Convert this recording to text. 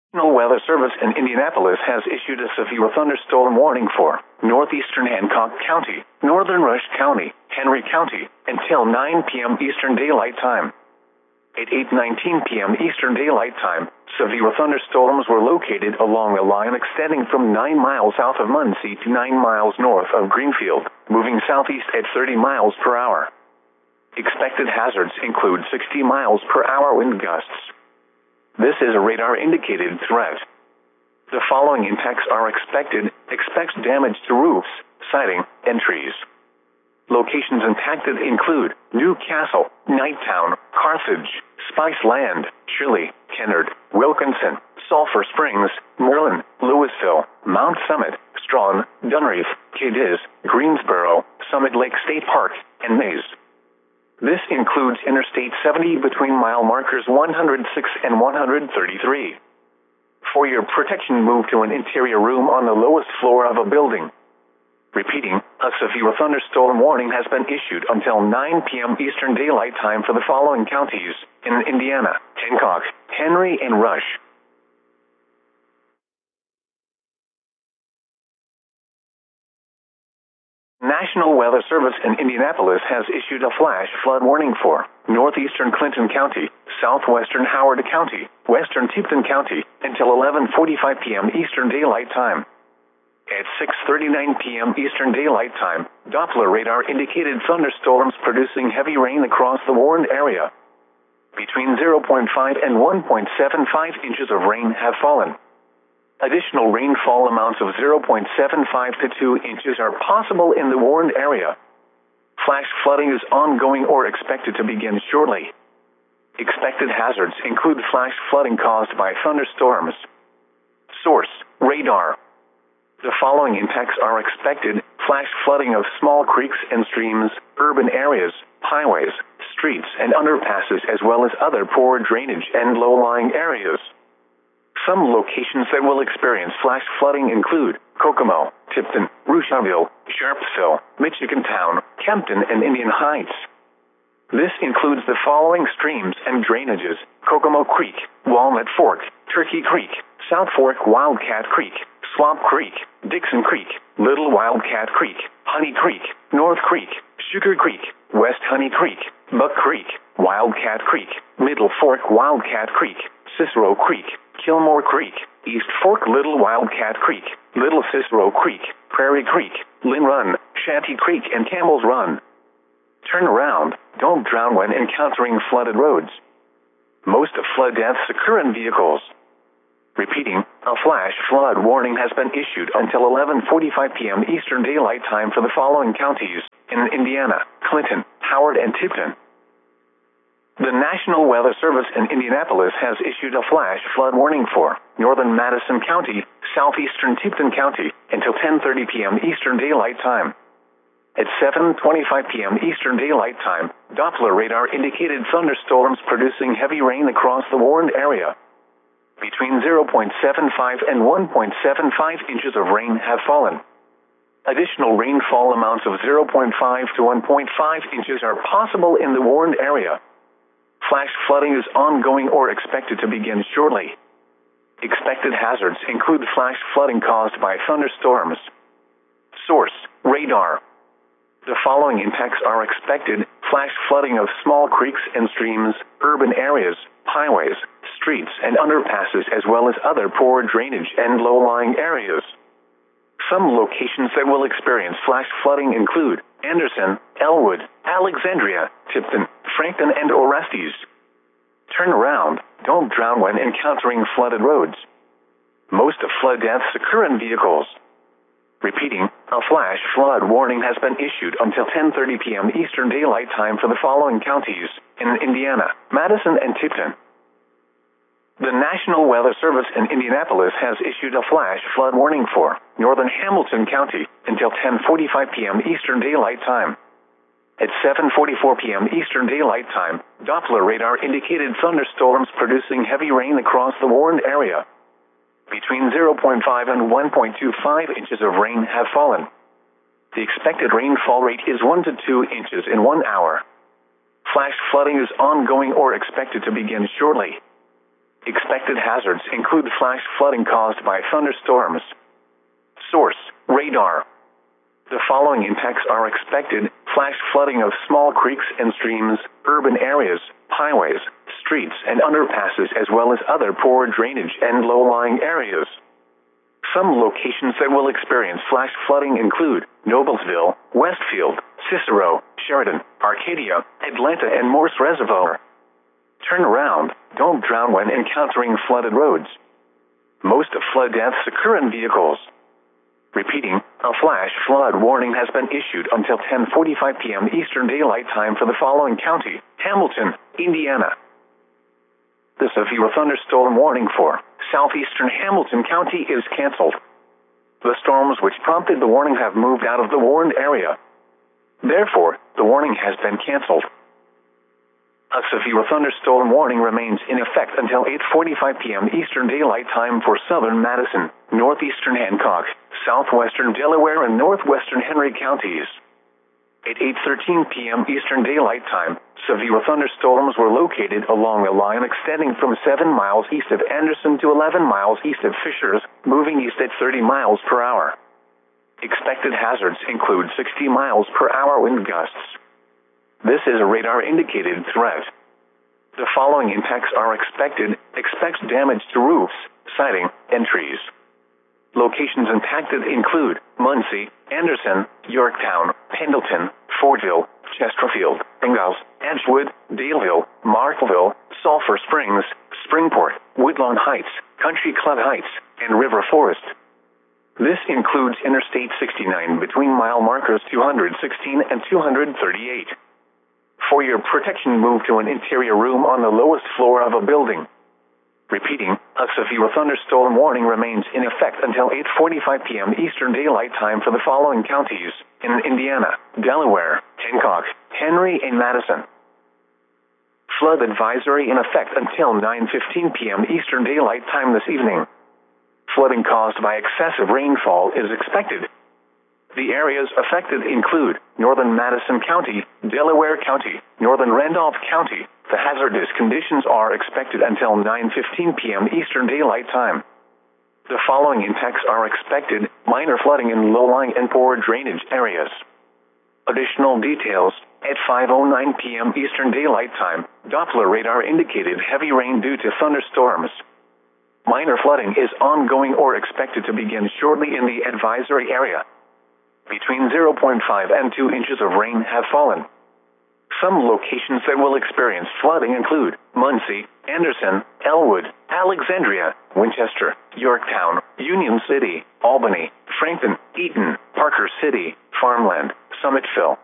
National Weather Service in Indianapolis has issued a severe thunderstorm warning for northeastern Hancock County, northern Rush County, Henry County, until 9 p.m. Eastern Daylight Time. At 8:19 p.m. Eastern Daylight Time, severe thunderstorms were located along a line extending from 9 miles south of Muncie to 9 miles north of Greenfield, moving southeast at 30 miles per hour. Expected hazards include 60 miles per hour wind gusts. This is a radar-indicated threat. The following impacts are expected. Expect damage to roofs, siding, and trees. Locations impacted include New Castle, Knighttown, Carthage, Spice Land, Shirley, Kennard, Wilkinson, Sulphur Springs, Merlin, Louisville, Mount Summit, Strawn, Dunreath, Cadiz, Greensboro, Summit Lake State Park, and Mays. This includes Interstate 70 between mile markers 106 and 133. For your protection, move to an interior room on the lowest floor of a building. Repeating, a severe thunderstorm warning has been issued until 9 p.m. Eastern Daylight Time for the following counties in Indiana: Hancock, Henry, and Rush. National Weather Service in Indianapolis has issued a flash flood warning for northeastern Clinton County, southwestern Howard County, western Tipton County, until 11:45 p.m. Eastern Daylight Time. At 6:39 p.m. Eastern Daylight Time, Doppler radar indicated thunderstorms producing heavy rain across the warned area. Between 0.5 and 1.75 inches of rain have fallen. Additional rainfall amounts of 0.75 to 2 inches are possible in the warned area. Flash flooding is ongoing or expected to begin shortly. Expected hazards include flash flooding caused by thunderstorms. Source: radar. The following impacts are expected: flash flooding of small creeks and streams, urban areas, highways, streets, and underpasses, as well as other poor drainage and low-lying areas. Some locations that will experience flash flooding include Kokomo, Tipton, Rushville, Sharpsville, Michigantown, Kempton, and Indian Heights. This includes the following streams and drainages: Kokomo Creek, Walnut Fork, Turkey Creek, South Fork Wildcat Creek, Swamp Creek, Dixon Creek, Little Wildcat Creek, Honey Creek, North Creek, Sugar Creek, West Honey Creek, Buck Creek, Wildcat Creek, Middle Fork Wildcat Creek, Cicero Creek, Kilmore Creek, East Fork Little Wildcat Creek, Little Cicero Creek, Prairie Creek, Lynn Run, Shanty Creek, and Campbell's Run. Turn around. Don't drown when encountering flooded roads. Most flood deaths occur in vehicles. Repeating, a flash flood warning has been issued until 11:45 p.m. Eastern Daylight Time for the following counties in Indiana: Clinton, Howard, and Tipton. The National Weather Service in Indianapolis has issued a flash flood warning for northern Madison County, southeastern Tipton County, until 10:30 p.m. Eastern Daylight Time. At 7:25 p.m. Eastern Daylight Time, Doppler radar indicated thunderstorms producing heavy rain across the warned area. Between 0.75 and 1.75 inches of rain have fallen. Additional rainfall amounts of 0.5 to 1.5 inches are possible in the warned area. Flash flooding is ongoing or expected to begin shortly. Expected hazards include flash flooding caused by thunderstorms. Source: radar. The following impacts are expected: flash flooding of small creeks and streams, urban areas, highways, streets, and underpasses, as well as other poor drainage and low-lying areas. Some locations that will experience flash flooding include Anderson, Elwood, Alexandria, Tipton, Franklin, and Orestes. Turn around. Don't drown when encountering flooded roads. Most flood deaths occur in vehicles. Repeating, a flash flood warning has been issued until 10:30 p.m. Eastern Daylight Time for the following counties in Indiana: Madison and Tipton. The National Weather Service in Indianapolis has issued a flash flood warning for northern Hamilton County until 10:45 p.m. Eastern Daylight Time. At 7:44 p.m. Eastern Daylight Time, Doppler radar indicated thunderstorms producing heavy rain across the warned area. Between 0.5 and 1.25 inches of rain have fallen. The expected rainfall rate is 1 to 2 inches in 1 hour. Flash flooding is ongoing or expected to begin shortly. Expected hazards include flash flooding caused by thunderstorms. Source: radar. The following impacts are expected: flash flooding of small creeks and streams, urban areas, highways, streets and underpasses, as well as other poor drainage and low-lying areas. Some locations that will experience flash flooding include Noblesville, Westfield, Cicero, Sheridan, Arcadia, Atlanta and Morse Reservoir. Turn around, don't drown when encountering flooded roads. Most flood deaths occur in vehicles. Repeating, a flash flood warning has been issued until 10:45 p.m. Eastern Daylight Time for the following county: Hamilton, Indiana. The severe thunderstorm warning for southeastern Hamilton County is canceled. The storms which prompted the warning have moved out of the warned area. Therefore, the warning has been canceled. A severe thunderstorm warning remains in effect until 8:45 p.m. Eastern Daylight Time for southern Madison, northeastern Hancock, southwestern Delaware, and northwestern Henry counties. At 8:13 p.m. Eastern Daylight Time, severe thunderstorms were located along a line extending from 7 miles east of Anderson to 11 miles east of Fishers, moving east at 30 miles per hour. Expected hazards include 60 miles per hour wind gusts. This is a radar-indicated threat. The following impacts are expected: expect damage to roofs, siding, and trees. Locations impacted include Muncie, Anderson, Yorktown, Pendleton, Fortville, Chesterfield, Ingalls, Edgewood, Daleville, Markville, Sulphur Springs, Springport, Woodlawn Heights, Country Club Heights, and River Forest. This includes Interstate 69 between mile markers 216 and 238. For your protection, move to an interior room on the lowest floor of a building. Repeating, a severe thunderstorm warning remains in effect until 8:45 p.m. Eastern Daylight Time for the following counties: in Indiana, Delaware, Hancock, Henry, and Madison. Flood advisory in effect until 9:15 p.m. Eastern Daylight Time this evening. Flooding caused by excessive rainfall is expected. The areas affected include northern Madison County, Delaware County, northern Randolph County. The hazardous conditions are expected until 9:15 p.m. Eastern Daylight Time. The following impacts are expected: minor flooding in low-lying and poor drainage areas. Additional details: at 5:09 p.m. Eastern Daylight Time, Doppler radar indicated heavy rain due to thunderstorms. Minor flooding is ongoing or expected to begin shortly in the advisory area. Between 0.5 and 2 inches of rain have fallen. Some locations that will experience flooding include Muncie, Anderson, Elwood, Alexandria, Winchester, Yorktown, Union City, Albany, Frankton, Eaton, Parker City, Farmland, Summitville,